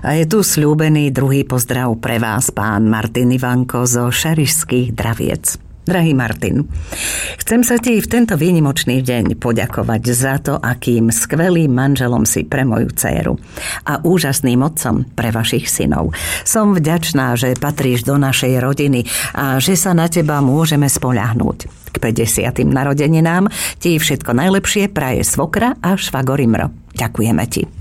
A je tu sľúbený druhý pozdrav pre vás, pán Martin Ivanko zo Šarišských Draviec. Drahý Martin, chcem sa ti v tento výnimočný deň poďakovať za to, akým skvelým manželom si pre moju dcéru a úžasným otcom pre vašich synov. Som vďačná, že patríš do našej rodiny a že sa na teba môžeme spoľahnúť. K 50. narodeninám ti všetko najlepšie praje svokra a švagor Imro. Ďakujeme ti.